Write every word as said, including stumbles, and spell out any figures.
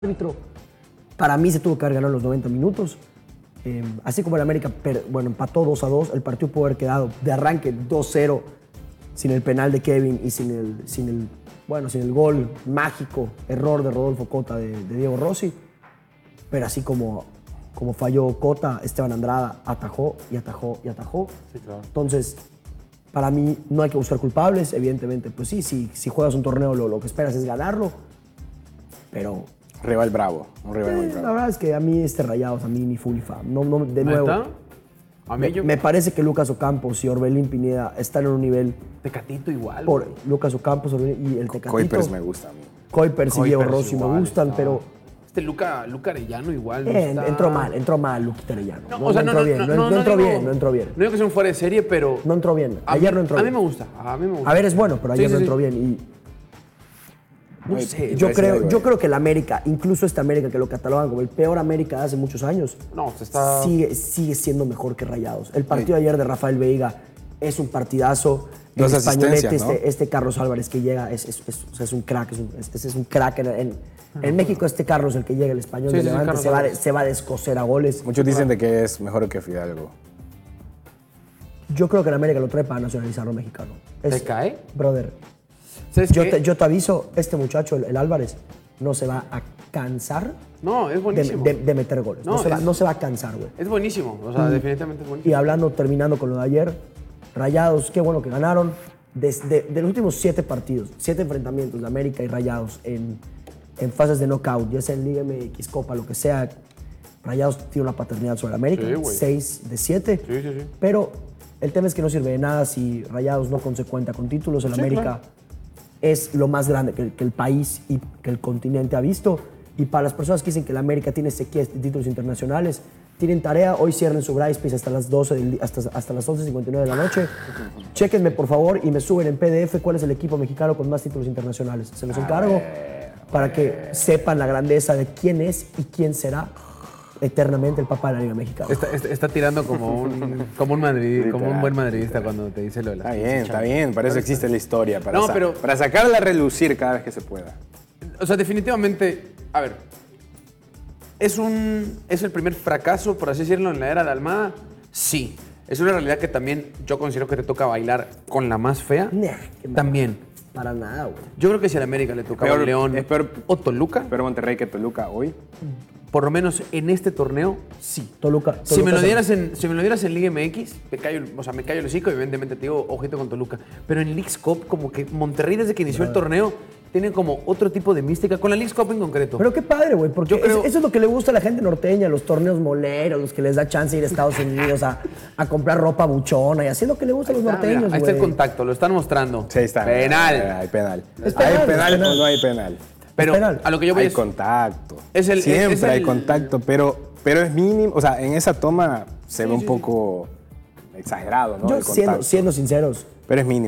árbitro, para mí se tuvo que haber ganado los noventa minutos. Eh, así como el América per, bueno, empató dos a dos, el partido pudo haber quedado de arranque dos cero sin el penal de Kevin y sin el, sin el, bueno, sin el gol mágico, error de Rodolfo Cota de, de Diego Rossi. Pero así como, como falló Cota, Esteban Andrada atajó y atajó y atajó. Sí, claro. Entonces, para mí no hay que buscar culpables, evidentemente. Pues sí, si, si juegas un torneo lo, lo que esperas es ganarlo, pero... Rival bravo, un rival muy Eh, bravo. la verdad es que a mí este Rayados, a mí ni fu ni fa. No, no, de nuevo, ¿Neta? A mí me, yo... me parece que Lucas Ocampos y Orbelín Pineda están en un nivel Tecatito igual. por güey. Lucas Ocampos Orbelín y el Tecatito. Coipers me gusta a mí. Kuipers y Kuipers Diego Rossi me igual, gustan, está. pero Este Luca, Luca Arellano igual. no eh, está- entró mal, entró mal Luquita Arellano. No, No, o sea, no no, entró no, bien, no, no, no, no entró digo- bien, no entró bien. No digo que sea un fuera de serie, pero... No entró bien. a Ayer mí- no entró A bien. mí me gusta, a mí me gusta. A ver, es bueno, pero ayer Sí, no sí, entró sí. bien. Y No Muy- sé. yo parece creo, algo yo ahí. creo que el América, incluso este América que lo catalogan como el peor América de hace muchos años, No, se está... sigue, sigue siendo mejor que Rayados. El partido de ayer de Rafael Veiga es un partidazo. El Dos españolete, asistencias, ¿no? este, este Carlos Álvarez que llega, es, es, es, o sea, es un crack, es un, es, es un crack. En, en, en México este Carlos, el que llega, el español Sí, de sí, sí, Levante, Carlos se, va, de- Álvarez. se va a descoser a goles. Muchos dicen de que es mejor que Fidalgo. Yo creo que el América lo trae para nacionalizarlo mexicano. Es- ¿Te cae? Brother, ¿Sabes yo qué? te, yo te aviso, este muchacho, el, el Álvarez, no se va a cansar No, es de, buenísimo. de- de meter goles. No, No, se va, es- no se va a cansar, güey. Es buenísimo, o sea, definitivamente es Y buenísimo. hablando, terminando con lo de ayer, Rayados, qué bueno que ganaron. Desde de los últimos siete partidos, siete enfrentamientos de América y Rayados en, en fases de knockout, ya sea en Liga M X, Copa, lo que sea, Rayados tiene una paternidad sobre América, Sí, güey. seis de siete. Sí, sí, sí. Pero el tema es que no sirve de nada si Rayados no consecuenta con títulos. El Sí, América claro. es lo más grande que, el- que el país y que el continente ha visto. Y para las personas que dicen que el América tiene sequía de títulos internacionales, tienen tarea. Hoy cierren su Brightspace hasta las doce del di- hasta, hasta las once cincuenta y nueve de la noche. Chéquenme, por favor, y me suben en P D F cuál es el equipo mexicano con más títulos internacionales. Se los encargo para que sepan la grandeza de quién es y quién será eternamente el papá de la Liga Mexicana. Está, está- está tirando como un, como un Madrid, como un buen madridista cuando te dice lo de la Está bien, está bien. Para eso existe la historia. Para, No, sa- pero- para sacarla a relucir cada vez que se pueda. O sea, definitivamente, a ver, ¿es, un, ¿es el primer fracaso, por así decirlo, en la era de Almada? Sí. Es una realidad que también yo considero que te toca bailar con la más fea. Nah, qué mal. También. Para nada, güey. Yo creo que si a la América le tocaba Peor- León es peor- o Toluca, Pero Monterrey que Toluca hoy. por lo menos en este torneo, sí. Toluca. Si Toluca me, lo se- dieras en, si me lo dieras en Liga M X, me callo, el- o sea, me callo el hocico y evidentemente te digo, ojito con Toluca. Pero en Leagues Cup, como que Monterrey desde que inició el torneo, tiene como otro tipo de mística, con la Leagues Cup en concreto. Pero qué padre, güey, porque Yo creo- eso, eso es lo que le gusta a la gente norteña, los torneos moleros, los que les da chance de ir a Estados Unidos a, a comprar ropa buchona y así es lo que le gusta a los Ahí está, norteños, mira, güey. ahí está el contacto, lo están mostrando. Sí, ahí está. Penal. Hay penal. Es penal, ¿Hay es penal penal. o no hay penal? Pero penal. a lo que yo voy Hay es... contacto. es el- Siempre es el- hay contacto, pero, pero es mínimo. O sea, en esa toma se ve un poco exagerado, ¿no? Yo El siendo, contacto. siendo sinceros, Pero es mínimo.